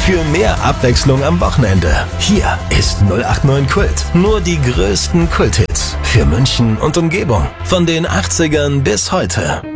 Für mehr Abwechslung am Wochenende. Hier ist 089 Kult. Nur die größten Kulthits für München und Umgebung. Von den 80ern bis heute.